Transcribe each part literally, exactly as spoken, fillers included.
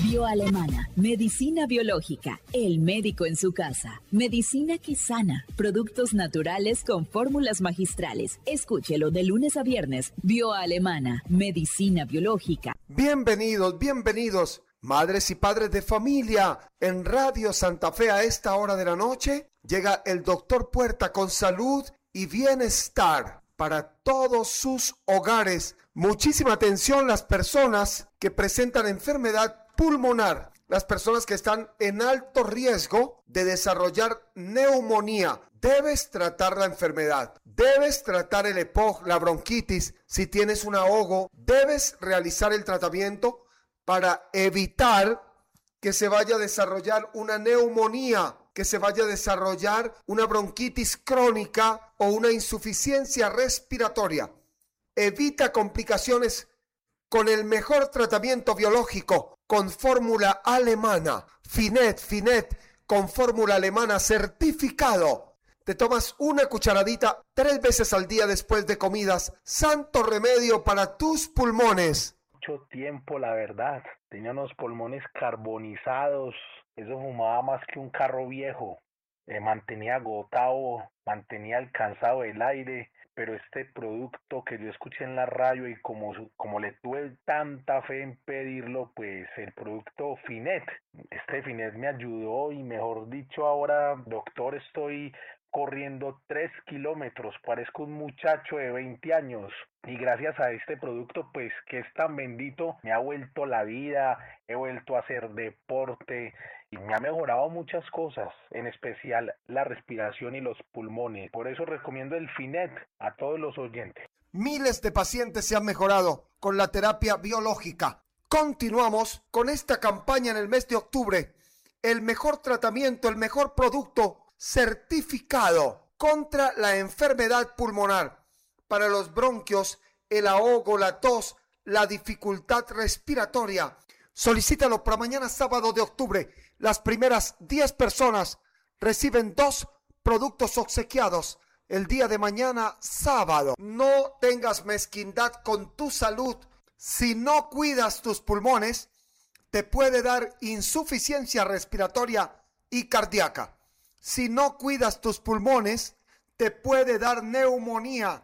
Bioalemana, medicina biológica, el médico en su casa, medicina que sana, productos naturales con fórmulas magistrales. Escúchelo de lunes a viernes. Bioalemana, medicina biológica. Bienvenidos, bienvenidos, madres y padres de familia. En Radio Santa Fe a esta hora de la noche llega el doctor Puerta con salud y bienestar para todos sus hogares. Muchísima atención las personas que presentan enfermedad pulmonar, las personas que están en alto riesgo de desarrollar neumonía. Debes tratar la enfermedad, debes tratar el EPOC, la bronquitis. Si tienes un ahogo, debes realizar el tratamiento para evitar que se vaya a desarrollar una neumonía, que se vaya a desarrollar una bronquitis crónica o una insuficiencia respiratoria. Evita complicaciones con el mejor tratamiento biológico, con fórmula alemana, Finet, Finet, con fórmula alemana certificado. Te tomas una cucharadita tres veces al día después de comidas. Santo remedio para tus pulmones. Mucho tiempo, la verdad. Tenía unos pulmones carbonizados. Eso fumaba más que un carro viejo. Eh, mantenía agotado, mantenía alcanzado el aire. Pero este producto que yo escuché en la radio y como, como le tuve tanta fe en pedirlo, pues el producto Finet, este Finet me ayudó y mejor dicho ahora, doctor, estoy corriendo tres kilómetros, parezco un muchacho de veinte años y gracias a este producto pues que es tan bendito me ha vuelto la vida, he vuelto a hacer deporte y me ha mejorado muchas cosas, en especial la respiración y los pulmones. Por eso recomiendo el Finet a todos los oyentes. Miles de pacientes se han mejorado con la terapia biológica. Continuamos con esta campaña en el mes de octubre. El mejor tratamiento, el mejor producto certificado contra la enfermedad pulmonar. Para los bronquios, el ahogo, la tos, la dificultad respiratoria. Solicítalo para mañana sábado de octubre. Las primeras diez personas reciben dos productos obsequiados el día de mañana sábado. No tengas mezquindad con tu salud. Si no cuidas tus pulmones, te puede dar insuficiencia respiratoria y cardíaca. Si no cuidas tus pulmones, te puede dar neumonía.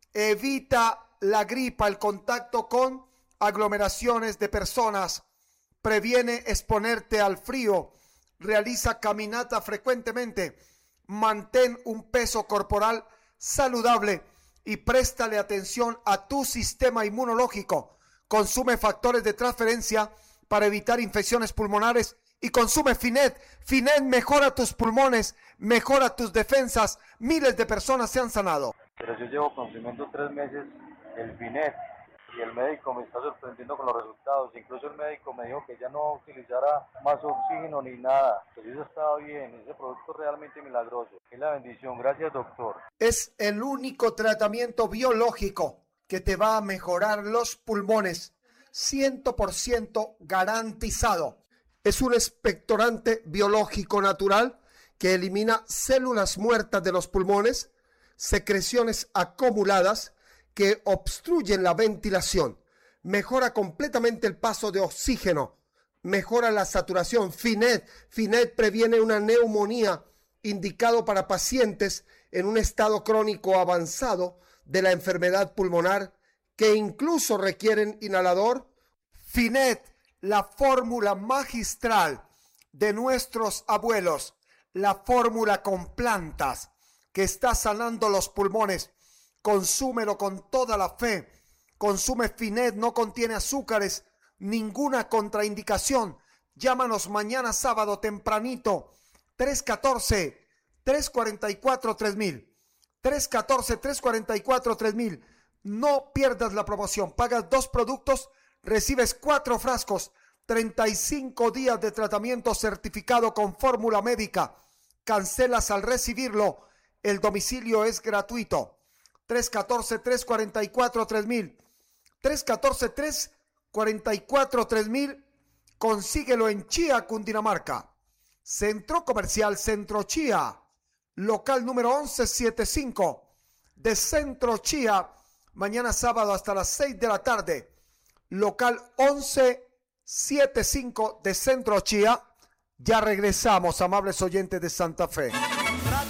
Evita la gripa, el contacto con aglomeraciones de personas. Previene exponerte al frío. Realiza caminata frecuentemente. Mantén un peso corporal saludable y préstale atención a tu sistema inmunológico. Consume factores de transferencia para evitar infecciones pulmonares y consume Finet. Finet mejora tus pulmones, mejora tus defensas. Miles de personas se han sanado. Pero yo llevo consumiendo tres meses el Finet y el médico me está sorprendiendo con los resultados. Incluso el médico me dijo que ya no utilizara más oxígeno ni nada. Pero eso estaba bien, ese producto es realmente milagroso. Es la bendición, gracias doctor. Es el único tratamiento biológico que te va a mejorar los pulmones. cien por ciento garantizado. Es un expectorante biológico natural que elimina células muertas de los pulmones, secreciones acumuladas que obstruyen la ventilación, mejora completamente el paso de oxígeno, mejora la saturación. Finet, Finet previene una neumonía, indicado para pacientes en un estado crónico avanzado de la enfermedad pulmonar que incluso requieren inhalador. Finet, la fórmula magistral de nuestros abuelos, la fórmula con plantas que está sanando los pulmones. Consúmelo con toda la fe. Consume Finet, no contiene azúcares, ninguna contraindicación. Llámanos mañana sábado tempranito, tres uno cuatro, tres cuatro cuatro, tres mil. tres uno cuatro, tres cuatro cuatro, tres mil. No pierdas la promoción. Pagas dos productos, recibes cuatro frascos, treinta y cinco días de tratamiento certificado con fórmula médica. Cancelas al recibirlo. El domicilio es gratuito. tres uno cuatro, tres cuatro cuatro, tres mil. tres uno cuatro, tres cuatro cuatro, tres mil. Consíguelo en Chía, Cundinamarca. Centro Comercial Centro Chía. Local número once setenta y cinco de Centro Chía. Mañana sábado hasta las seis de la tarde. Local once setenta y cinco de Centro Chía. Ya regresamos, amables oyentes de Santa Fe.